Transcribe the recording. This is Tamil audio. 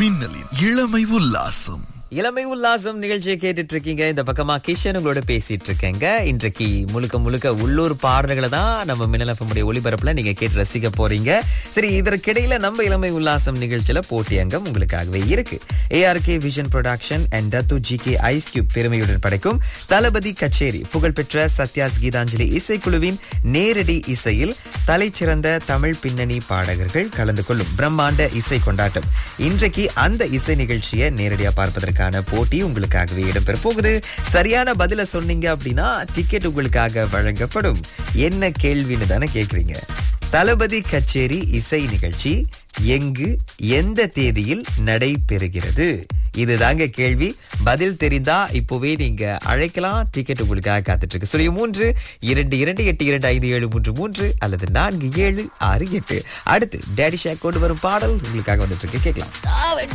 மின்னலின் இளமை உல்லாசம். இளமை உல்லாசம் நிகழ்ச்சியை கேட்டுட்டு இருக்கீங்க. இந்த பக்கமா கிஷன் உங்களோட பேசிட்டு இருக்கேங்க. இன்றைக்கு முழுக்க முழுக்க உள்ளூர் பாடல்களை தான் நம்ம மின்னல் FM உடைய ஒளிபரப்புல நீங்க கேட்டு ரசிக்க போறீங்க. சரி, இதற்கிடையில நம்ம இளமை உல்லாசம் நிகழ்ச்சியில போட்டி அங்கம் உங்களுக்காகவே இருக்கு. ARK vision production and Datuk GK ice cube பெருமையுடன் படைக்கும் தளபதி கச்சேரி புகழ்பெற்ற சத்யாஸ் கீதாஞ்சலி இசைக்குழுவின் நேரடி இசையில் தலைச்சிறந்த தமிழ் பின்னணி பாடகர்கள் கலந்து கொள்ளும் பிரம்மாண்ட இசை கொண்டாட்டம். இன்றைக்கு அந்த இசை நிகழ்ச்சியை நேரடியா பார்ப்பதற்கான போட்டி உங்களுக்காகவே இடம்பெற போகுது. சரியான பதில சொன்னீங்க அப்படின்னா டிக்கெட் உங்களுக்காக வழங்கப்படும். என்ன கேள்வின்னு தானே கேக்குறீங்க? தளபதி கச்சேரி இசை நிகழ்ச்சி எங்கு எந்த தேதியில் நடைபெறுகிறது? இதுதாங்க கேள்வி. பதில் தெரிந்தா இப்போவே நீங்க அழைக்கலாம். டிக்கெட் உங்களுக்காக காத்துட்டு இருக்கு. 0322282573 அல்லது 4768. அடுத்து டேடி ஷேக் கொண்டு வரும் பாடல் உங்களுக்காக வந்துட்டு இருக்கு. கேட்கலாம்.